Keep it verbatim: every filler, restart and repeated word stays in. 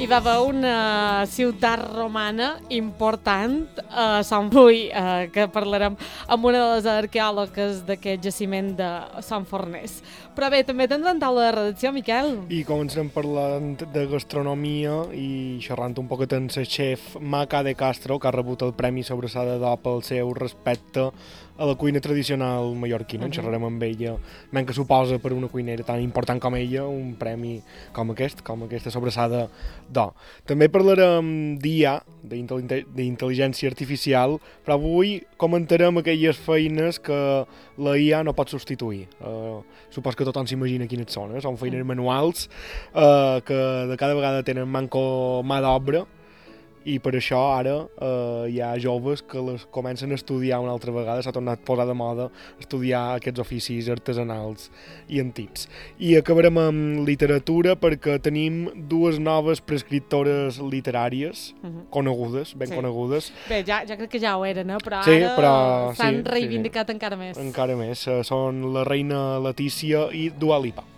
hi va haver una ciutat romana important a Sant Boi, eh, que parlarem amb una de les arqueòlogues d'aquest jaciment de Sant Forners. Però bé, també tindrem taula de redacció, Miquel. I començarem parlant de gastronomia i xerrant un poquet amb el xef Maca de Castro, que ha rebut el Premi Sobrassada d'Or pel seu respecte a la cuina tradicional mallorquina. Uh -huh. Xerrarem amb ella, men que suposa per una cuinera tan important com ella un premi com aquest, com aquesta sobrassada d'or. També parlarem d'I A, d'intel·ligència artificial, però avui comentarem aquelles feines que la I A no pot substituir. Uh, supos que tothom s'imagina quines són, eh? Són feines manuals uh, que de cada vegada tenen manco mà d'obra, i per això ara eh, hi ha joves que les comencen a estudiar una altra vegada, s'ha tornat a posar de moda estudiar aquests oficis artesanals i antics. I acabarem amb literatura perquè tenim dues noves prescriptores literàries, uh -huh. conegudes, ben sí. conegudes. Bé, ja, ja crec que ja ho eren, eh? però sí, ara però, s'han sí, reivindicat sí. encara més. Encara més. Són la reina Letícia i Dua Lipa.